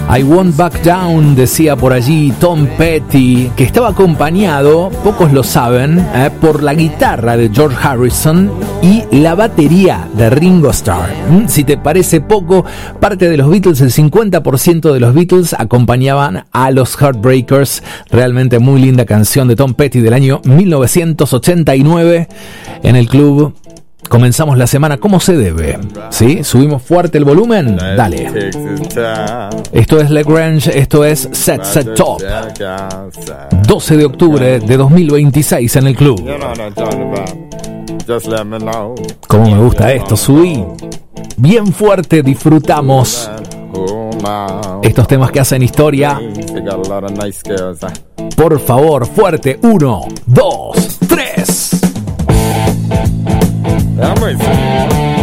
I Won't Back Down, decía por allí Tom Petty, que estaba acompañado, pocos lo saben, por la guitarra de George Harrison y la batería de Ringo Starr. Si te parece poco, parte de los Beatles, el 50% de los Beatles acompañaban a los Heartbreakers. Realmente muy linda canción de Tom Petty del año 1989 en el club. Comenzamos la semana como se debe, ¿sí? Subimos fuerte el volumen, dale. Esto es Lagrange, esto es Set Set Top. 12 de octubre de 2026 en el club. Cómo me gusta esto, subí bien fuerte, disfrutamos estos temas que hacen historia. Por favor, fuerte, 1, 2.